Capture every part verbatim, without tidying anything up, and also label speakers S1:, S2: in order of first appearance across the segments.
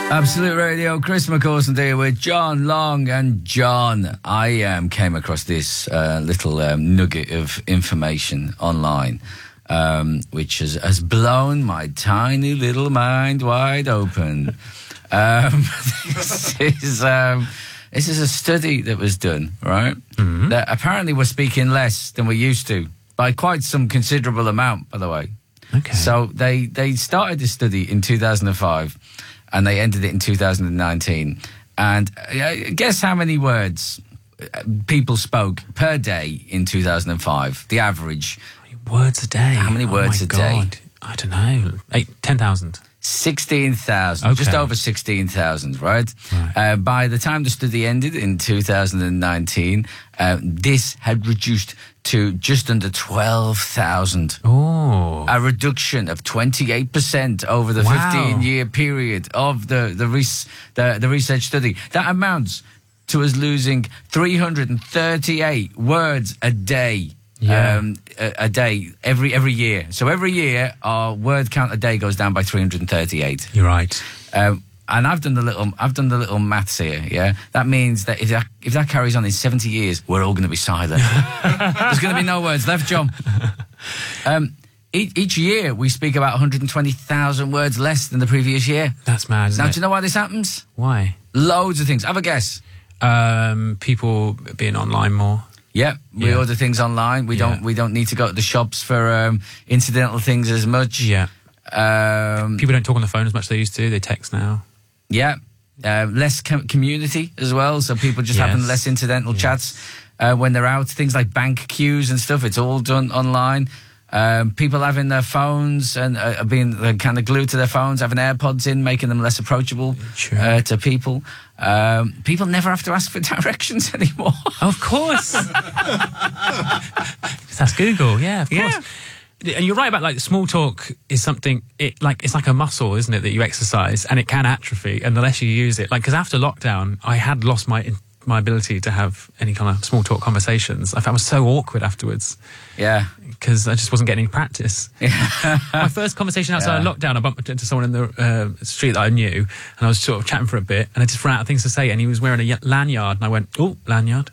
S1: Absolute Radio, Chris McCausland here with John Long. And John, I um, came across this uh, little um, nugget of information online, um, which has, has blown my tiny little mind wide open. um, this is um, this is a study that was done, right? Mm-hmm. That apparently we're speaking less than we used to, by quite some considerable amount, by the way.
S2: Okay.
S1: So they, they started this study in two thousand five. And they ended it in two thousand nineteen. And uh, guess how many words people spoke per day in two thousand five? The average.
S2: Words a day?
S1: How many
S2: oh
S1: words a
S2: God.
S1: day?
S2: I don't know. Eight, ten thousand.
S1: sixteen thousand.
S2: Okay.
S1: Just over sixteen thousand, right?
S2: right.
S1: Uh, by the time the study ended in two thousand nineteen, uh, this had reduced to just under twelve thousand.
S2: Oh.
S1: A reduction of twenty-eight percent over the
S2: wow.
S1: fifteen-year period of the, the, res- the, the research study. That amounts to us losing three hundred thirty-eight words a day.
S2: Yeah.
S1: Um, a, a day, every every year. So every year, our word count a day goes down by three hundred thirty-eight.
S2: You're right.
S1: Um, and I've done the little, I've done the little maths here. Yeah, that means that if that if that carries on in seventy years, we're all going to be silent. There's going to be no words left, John. Um, each, each year we speak about one hundred twenty thousand words less than the previous year.
S2: That's mad, isn't
S1: now,
S2: it?
S1: do you know why this happens?
S2: Why?
S1: Loads of things. Have a guess.
S2: Um, people being online more.
S1: Yep, we
S2: Yeah.
S1: order things online. We
S2: Yeah.
S1: don't. We don't need to go to the shops for um, incidental things as much.
S2: Yeah.
S1: Um,
S2: People don't talk on the phone as much as they used to. They text now.
S1: yeah, uh, less com- community as well. So people just
S2: Yes.
S1: having less incidental
S2: Yes.
S1: chats uh, when they're out. Things like bank queues and stuff. It's all done online. Um, people having their phones and uh, being uh, kind of glued to their phones, having AirPods in, making them less approachable
S2: Sure.
S1: uh, to people. Um, people never have to ask for directions anymore.
S2: Of course. That's Google. Yeah, of course. And you're right about like small talk is something. It like it's like a muscle, isn't it, that you exercise, and it can atrophy, and the less you use it. Like because after lockdown, I had lost my my ability to have any kind of small talk conversations. I found it was so awkward afterwards.
S1: Yeah.
S2: Because I just wasn't getting any practice.
S1: Yeah.
S2: My first conversation outside
S1: Yeah.
S2: of lockdown, I bumped into someone in the uh, street that I knew, and I was sort of chatting for a bit, and I just ran out of things to say, and he was wearing a y- lanyard, and I went, oh, lanyard.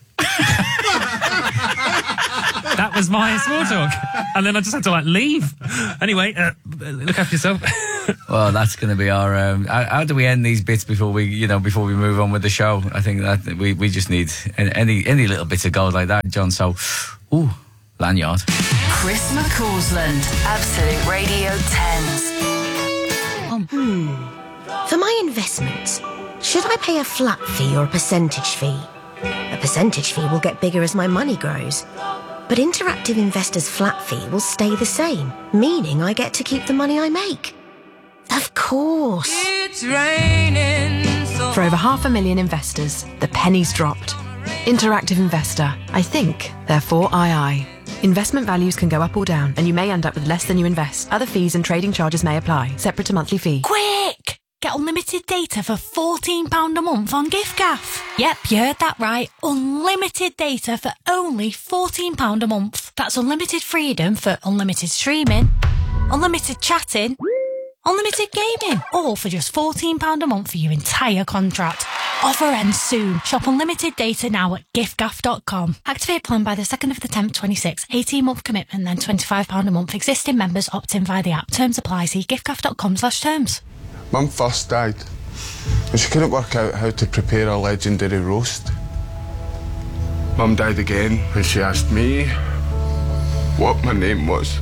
S2: That was my small talk. And then I just had to, like, leave. Anyway, uh, look after yourself.
S1: Well, that's going to be our. Um, how, how do we end these bits before we, you know, before we move on with the show? I think that we, we just need any any little bit of gold like that, John. So, ooh, lanyard.
S3: Chris McCausland, Absolute Radio tens.
S4: Um, hmm. For my investments, should I pay a flat fee or a percentage fee? A percentage fee will get bigger as my money grows. But Interactive Investor's flat fee will stay the same, meaning I get to keep the money I make. Of course.
S5: It's raining so
S6: For over half a million investors, the penny's dropped. Interactive Investor. I think, therefore I I. Investment values can go up or down, and you may end up with less than you invest. Other fees and trading charges may apply, separate to monthly fee.
S7: Quick! Get unlimited data for fourteen pounds a month on giffgaff. Yep, you heard that right. Unlimited data for only fourteen pounds a month. That's unlimited freedom for unlimited streaming, unlimited chatting, unlimited gaming, all for just fourteen pounds a month for your entire contract. Offer ends soon. Shop unlimited data now at giffgaff dot com. Activate plan by the second of the tenth, twenty-six. eighteen month commitment, then twenty-five pounds a month. Existing members opt in via the app. Terms apply. See giffgaff dot com slash terms.
S8: Mum first died, and she couldn't work out how to prepare a legendary roast. Mum died again when she asked me what my name was.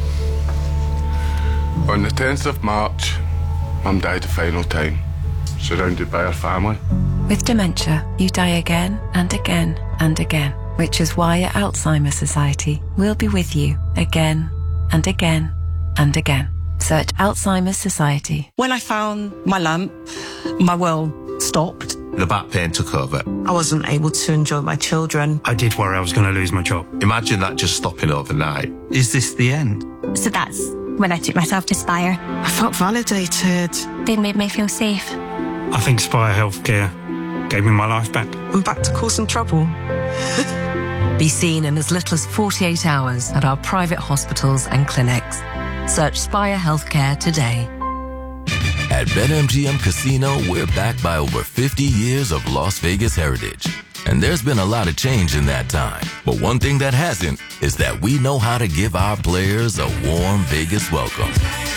S8: On the tenth of March, Mum died the final time, surrounded by her family.
S9: With dementia, you die again and again and again, which is why at Alzheimer's Society, we'll be with you again and again and again. Search Alzheimer's Society.
S10: When I found my lamp, my world stopped.
S11: The back pain took over.
S10: I wasn't able to enjoy my children.
S12: I did worry I was going to lose my job.
S11: Imagine that just stopping overnight.
S12: Is this the end?
S13: So that's when I took myself to Spire.
S10: I felt validated.
S13: They made me feel safe.
S12: I think Spire Healthcare gave me my life back.
S10: I'm back to causing trouble.
S14: Be seen in as little as forty-eight hours at our private hospitals and clinics. Search Spire Healthcare today.
S15: At BetMGM Casino, we're backed by over fifty years of Las Vegas heritage. And there's been a lot of change in that time. But one thing that hasn't is that we know how to give our players a warm Vegas welcome.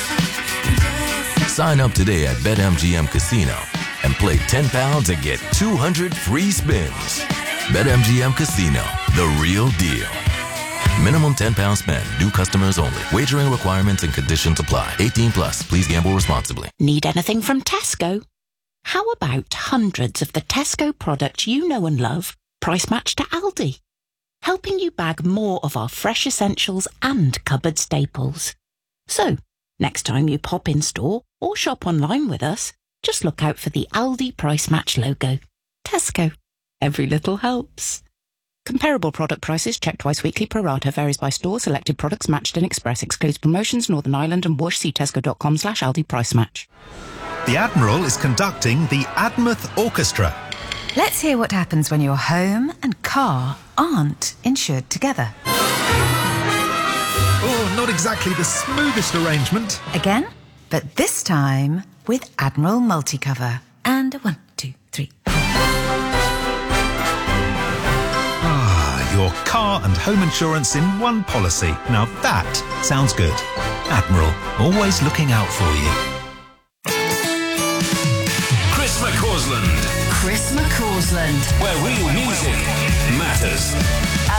S15: Sign up today at BetMGM Casino and play ten pounds and get two hundred free spins. BetMGM Casino, the real deal. Minimum ten pounds spent. New customers only. Wagering requirements and conditions apply. eighteen plus. Please gamble responsibly.
S16: Need anything from Tesco? How about hundreds of the Tesco products you know and love, price matched to Aldi? Helping you bag more of our fresh essentials and cupboard staples. So, next time you pop in store or shop online with us, just look out for the Aldi Price Match logo. Tesco. Every little helps. Comparable product prices checked twice weekly. Pro rata varies by store. Selected products matched in Express. Excludes promotions. Northern Ireland and Whoosh. See tesco.com slash Aldi Price Match.
S17: The Admiral is conducting the Admouth Orchestra.
S18: Let's hear what happens when your home and car aren't insured together.
S17: Oh, not exactly the smoothest arrangement.
S18: Again, but this time with Admiral Multicover. And a one, two, three.
S17: Ah, your car and home insurance in one policy. Now that sounds good. Admiral, always looking out for you.
S19: Chris McCausland.
S3: Chris McCausland.
S19: Where real music matters.